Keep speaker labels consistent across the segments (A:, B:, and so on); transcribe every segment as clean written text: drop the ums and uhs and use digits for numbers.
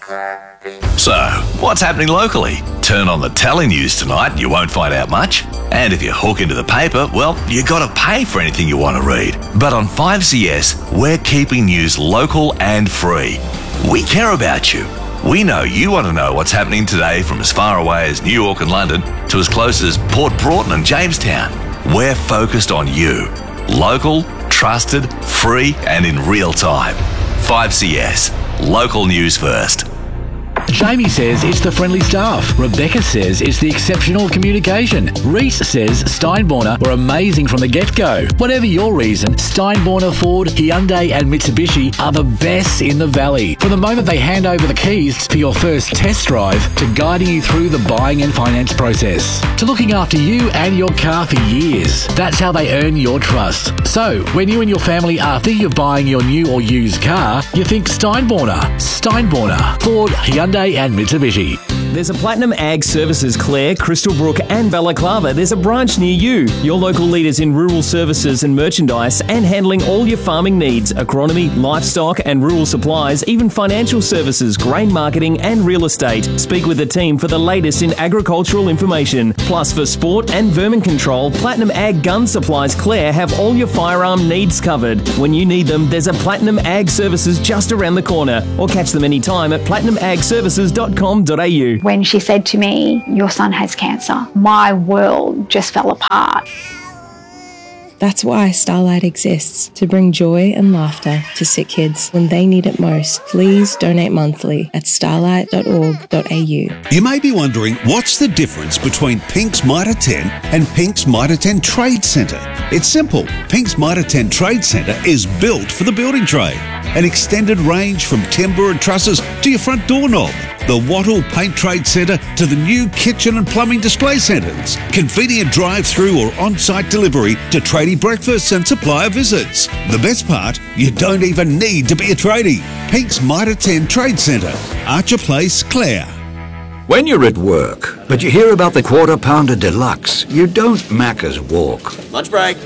A: So, what's happening locally? Turn on the telenews tonight and you won't find out much. And if you hook into the paper, well, you got to pay for anything you want to read. But on 5CS, we're keeping news local and free. We care about you. We know you want to know what's happening today from as far away as New York and London to as close as Port Broughton and Jamestown. We're focused on you. Local, trusted, free and in real time. 5CS. Local news first.
B: Jamie says it's the friendly staff. Rebecca says it's the exceptional communication. Reese says Steinborner were amazing from the get-go. Whatever your reason, Steinborner, Ford, Hyundai and Mitsubishi are the best in the valley. From the moment they hand over the keys for your first test drive to guiding you through the buying and finance process to looking after you and your car for years. That's how they earn your trust. So, when you and your family are thinking of buying your new or used car, you think Steinborner. Steinborner, Ford, Hyundai and Mitsubishi.
C: There's a Platinum Ag Services Clare, Crystalbrook and Balaclava. There's a branch near you. Your local leaders in rural services and merchandise and handling all your farming needs, agronomy, livestock and rural supplies, even financial services, grain marketing and real estate. Speak with the team for the latest in agricultural information. Plus for sport and vermin control, Platinum Ag Gun Supplies Clare have all your firearm needs covered. When you need them, there's a Platinum Ag Services just around the corner, or catch them anytime at platinumagservices.com.au.
D: When she said to me, "Your son has cancer," my world just fell apart.
E: That's why Starlight exists, to bring joy and laughter to sick kids when they need it most. Please donate monthly at starlight.org.au.
F: You may be wondering, what's the difference between Pink's Mitre 10 and Pink's Mitre 10 Trade Centre? It's simple. Pink's Mitre 10 Trade Centre is built for the building trade. An extended range from timber and trusses to your front doorknob. The Wattle Paint Trade Centre to the new kitchen and plumbing display centres. Convenient drive-through or on-site delivery to tradie breakfasts and supplier visits. The best part, you don't even need to be a tradie. Pink's Mitre 10 Trade Centre, Archer Place, Clare.
G: When you're at work, but you hear about the Quarter Pounder Deluxe, you don't Macca's walk.
H: Lunch break.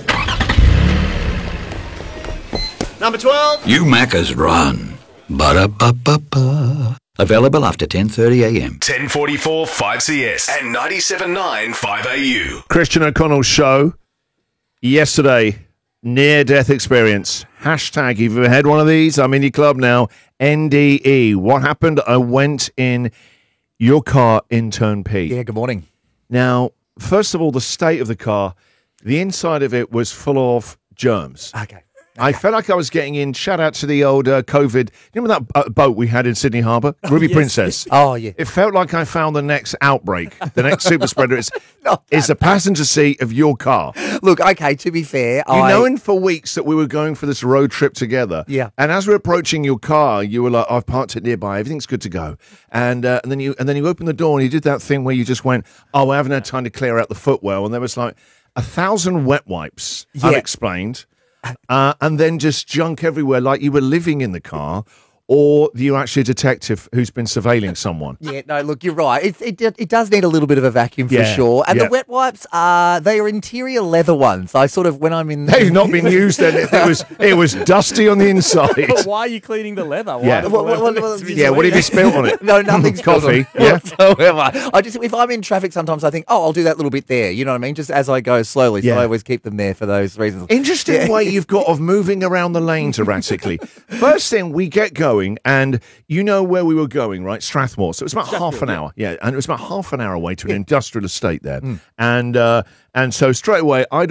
H: Number 12.
G: You Macca's run. Ba-da-ba-ba-ba. Available after 10:30am.
A: 1044 5CS and 97.9 5AU.
I: Christian O'Connell's show yesterday. Near-death experience. Hashtag, you've ever had one of these? I'm in your club now. NDE. What happened? I went in your car in Turn P.
H: Yeah, good morning.
I: Now, first of all, the state of the car, the inside of it was full of germs.
H: Okay.
I: I felt like I was getting in. Shout out to the old COVID. You remember that boat we had in Sydney Harbour? Ruby
H: Yes.
I: Princess.
H: Oh, yeah.
I: It felt like I found the next outbreak, the next super spreader. It's the passenger seat of your car.
H: Look, okay, to be fair,
I: You knowing for weeks that we were going for this road trip together.
H: Yeah.
I: And as we're approaching your car, you were like, "I've parked it nearby. Everything's good to go." And then you opened the door and you did that thing where you just went, "Oh, I haven't had time to clear out the footwell," and there was like 1,000 wet wipes, unexplained. And then just junk everywhere, like you were living in the car, or you're actually a detective who's been surveilling someone.
H: Yeah, no, look, you're right. It does need a little bit of a vacuum for sure. And the wet wipes they are interior leather ones. I sort of, when I'm in...
I: They've not been used then. It was dusty on the inside.
J: But why are you cleaning the leather?
I: Yeah.
J: What
I: What have you spilled on it?
H: No, nothing's
I: Coffee.
H: Yeah. If I'm in traffic sometimes I think, I'll do that little bit there. You know what I mean? Just as I go slowly. So I always keep them there for those reasons.
I: Interesting way you've got of moving around the lanes erratically. First thing, we get going, and you know where we were going, right? Strathmore. So it was about half an hour. Yeah, and it was about half an hour away to an industrial estate there. And so straight away, I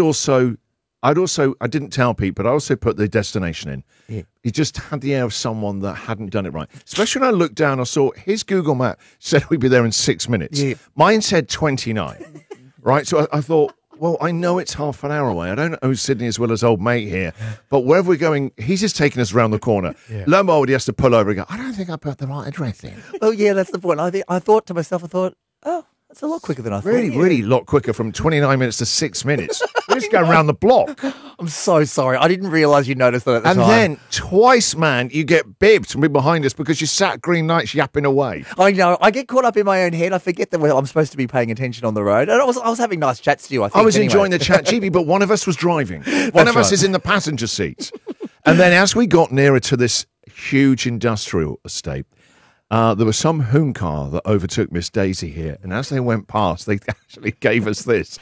I: didn't tell Pete, but I also put the destination in. Yeah. He just had the air of someone that hadn't done it right. Especially when I looked down, I saw his Google map said we'd be there in 6 minutes. Yeah. Mine said 29. Right? So I thought, well, I know it's half an hour away. I don't know Sydney as well as old mate here. But wherever we're going, he's just taking us around the corner. Yeah. Lo and behold, he has to pull over and go, I don't think I put the right address in.
H: Well, yeah, that's the point. I thought to myself, oh, that's a lot quicker than I thought.
I: Really a lot quicker, from 29 minutes to 6 minutes. We're just going around the block.
H: I'm so sorry. I didn't realise you noticed that at the time.
I: And then, twice, man, you get bibbed from behind us because you sat green lights yapping away.
H: I know. I get caught up in my own head. I forget that I'm supposed to be paying attention on the road. And I was having nice chats to you, I think.
I: I was
H: anyway.
I: enjoying the chat, GB, but one of us was driving. One of us is in the passenger seat. And then as we got nearer to this huge industrial estate, there was some hoon car that overtook Miss Daisy here, and as they went past, they actually gave us this.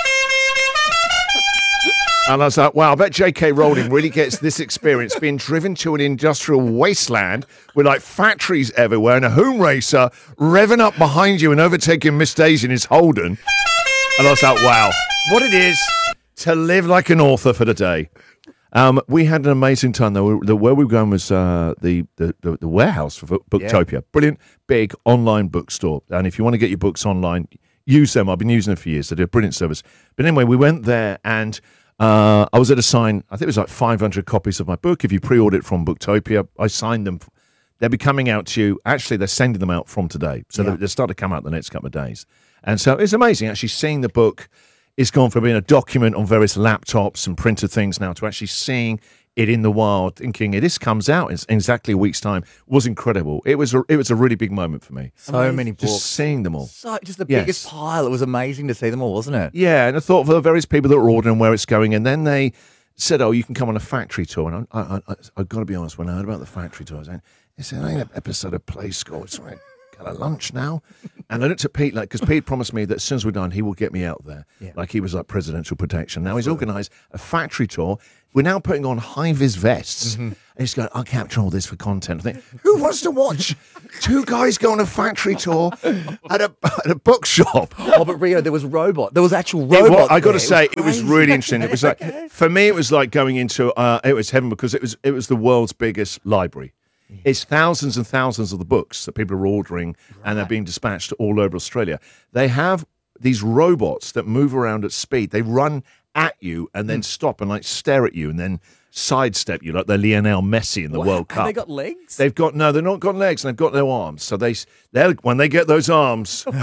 I: And I was like, wow, I bet J.K. Rowling really gets this experience being driven to an industrial wasteland with like factories everywhere and a hoon racer revving up behind you and overtaking Miss Daisy in his Holden. And I was like, wow, what it is to live like an author for the day. We had an amazing time though. Where we were going was the warehouse for Booktopia. Yeah. Brilliant, big online bookstore. And if you want to get your books online, use them. I've been using them for years. They do a brilliant service. But anyway, we went there and I was at a sign. I think it was like 500 copies of my book. If you pre-order it from Booktopia, I signed them. They'll be coming out to you. Actually, they're sending them out from today. So they'll start to come out the next couple of days. And so it's amazing actually seeing the book. It's gone from being a document on various laptops and printed things now to actually seeing it in the wild, thinking this comes out in exactly a week's time was incredible. It was a really big moment for me.
H: So many books.
I: Just seeing them all.
H: Just the biggest pile. It was amazing to see them all, wasn't it?
I: Yeah, and I thought for the various people that were ordering where it's going, and then they said, oh, you can come on a factory tour. And I've got to be honest, when I heard about the factory tour, I was saying, it's an episode of Play School. It's like, got a lunch now. And I looked at Pete, because Pete promised me that as soon as we're done, he will get me out there. Yeah. Like he was like presidential protection. Now he's organised a factory tour. We're now putting on high-vis vests. Mm-hmm. And he's going, I'll capture all this for content. I think, who wants to watch two guys go on a factory tour at a bookshop?
H: Oh, but Rio, there was actual robots.
I: I got to say, it was really interesting. It was like, for me, it was like going into, it was heaven because it was the world's biggest library. It's thousands and thousands of the books that people are ordering and they're being dispatched all over Australia. They have these robots that move around at speed. They run at you and then stop and like stare at you and then sidestep you like they're Lionel Messi in the World Cup.
H: Have they got legs?
I: They've not got legs and they've got no arms. So when they get those arms,